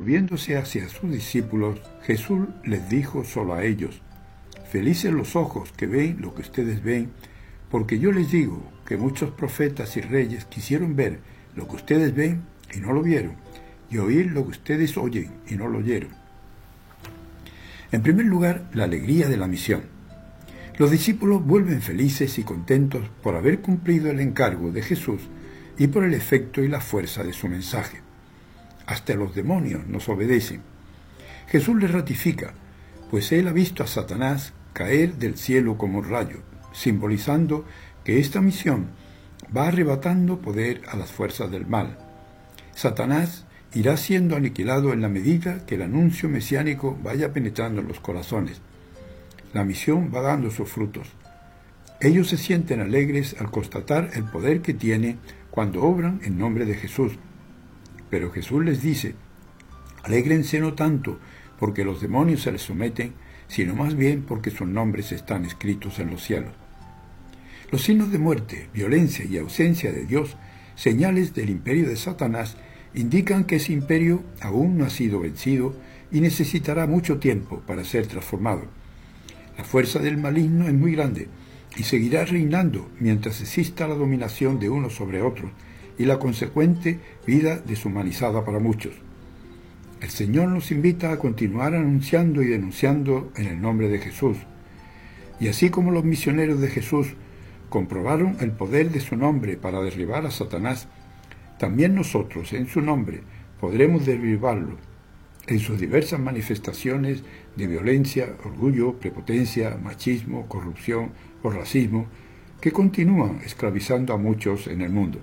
volviéndose hacia sus discípulos, Jesús les dijo solo a ellos: «Felices los ojos que ven lo que ustedes ven, porque yo les digo que muchos profetas y reyes quisieron ver lo que ustedes ven y no lo vieron, y oír lo que ustedes oyen y no lo oyeron». En primer lugar, la alegría de la misión. Los discípulos vuelven felices y contentos por haber cumplido el encargo de Jesús y por el efecto y la fuerza de su mensaje. Hasta los demonios nos obedecen. Jesús les ratifica, pues él ha visto a Satanás caer del cielo como un rayo, simbolizando que esta misión va arrebatando poder a las fuerzas del mal. Satanás irá siendo aniquilado en la medida que el anuncio mesiánico vaya penetrando en los corazones. La misión va dando sus frutos. Ellos se sienten alegres al constatar el poder que tiene cuando obran en nombre de Jesús. Pero Jesús les dice: «Alégrense no tanto porque los demonios se les someten, sino más bien porque sus nombres están escritos en los cielos». Los signos de muerte, violencia y ausencia de Dios, señales del imperio de Satanás, indican que ese imperio aún no ha sido vencido y necesitará mucho tiempo para ser transformado. La fuerza del maligno es muy grande y seguirá reinando mientras exista la dominación de unos sobre otros y la consecuente vida deshumanizada para muchos. El Señor nos invita a continuar anunciando y denunciando en el nombre de Jesús. Y así como los misioneros de Jesús comprobaron el poder de su nombre para derribar a Satanás, también nosotros, en su nombre, podremos derribarlo en sus diversas manifestaciones de violencia, orgullo, prepotencia, machismo, corrupción o racismo, que continúan esclavizando a muchos en el mundo.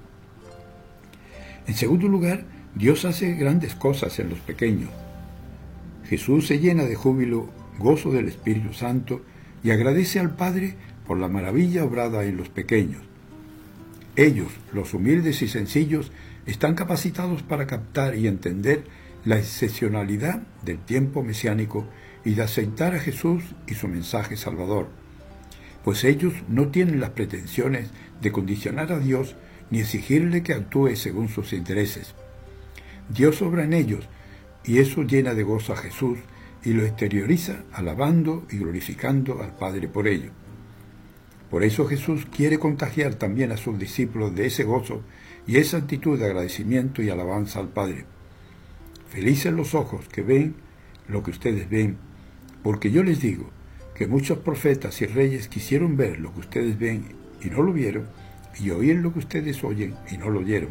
En segundo lugar, Dios hace grandes cosas en los pequeños. Jesús se llena de júbilo, gozo del Espíritu Santo y agradece al Padre por la maravilla obrada en los pequeños. Ellos, los humildes y sencillos, están capacitados para captar y entender la excepcionalidad del tiempo mesiánico y de aceptar a Jesús y su mensaje salvador, pues ellos no tienen las pretensiones de condicionar a Dios ni exigirle que actúe según sus intereses. Dios obra en ellos y eso llena de gozo a Jesús y lo exterioriza alabando y glorificando al Padre por ello. Por eso Jesús quiere contagiar también a sus discípulos de ese gozo y esa actitud de agradecimiento y alabanza al Padre. Felices los ojos que ven lo que ustedes ven, porque yo les digo que muchos profetas y reyes quisieron ver lo que ustedes ven y no lo vieron, y oír lo que ustedes oyen y no lo oyeron.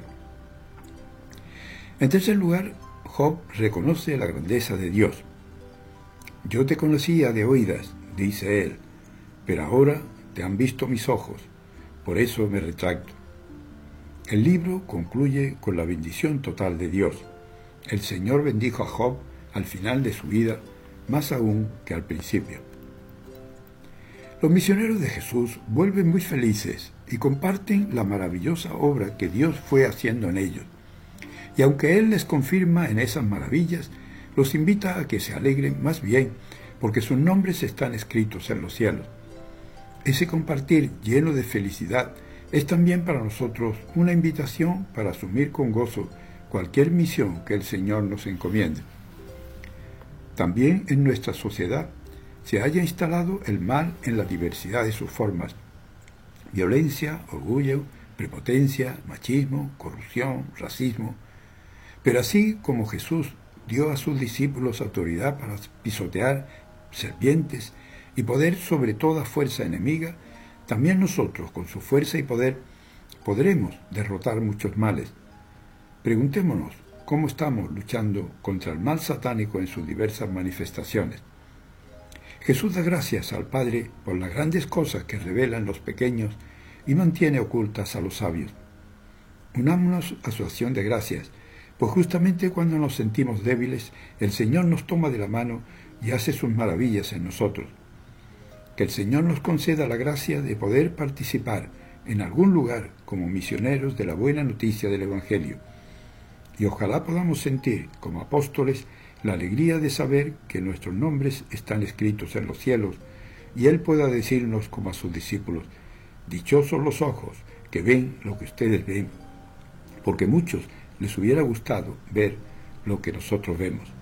En tercer lugar, Job reconoce la grandeza de Dios. «Yo te conocía de oídas», dice él, «pero ahora te han visto mis ojos, por eso me retracto». El libro concluye con la bendición total de Dios. El Señor bendijo a Job al final de su vida, más aún que al principio. Los misioneros de Jesús vuelven muy felices y comparten la maravillosa obra que Dios fue haciendo en ellos. Y aunque Él les confirma en esas maravillas, los invita a que se alegren más bien, porque sus nombres están escritos en los cielos. Ese compartir lleno de felicidad es también para nosotros una invitación para asumir con gozo cualquier misión que el Señor nos encomiende. También en nuestra sociedad se haya instalado el mal en la diversidad de sus formas: violencia, orgullo, prepotencia, machismo, corrupción, racismo. Pero así como Jesús dio a sus discípulos autoridad para pisotear serpientes y poder sobre toda fuerza enemiga, también nosotros, con su fuerza y poder, podremos derrotar muchos males. Preguntémonos cómo estamos luchando contra el mal satánico en sus diversas manifestaciones. Jesús da gracias al Padre por las grandes cosas que revelan los pequeños y mantiene ocultas a los sabios. Unámonos a su acción de gracias, pues justamente cuando nos sentimos débiles, el Señor nos toma de la mano y hace sus maravillas en nosotros. Que el Señor nos conceda la gracia de poder participar en algún lugar como misioneros de la buena noticia del Evangelio. Y ojalá podamos sentir, como apóstoles, la alegría de saber que nuestros nombres están escritos en los cielos, y Él pueda decirnos como a sus discípulos: «Dichosos los ojos que ven lo que ustedes ven», porque muchos les hubiera gustado ver lo que nosotros vemos.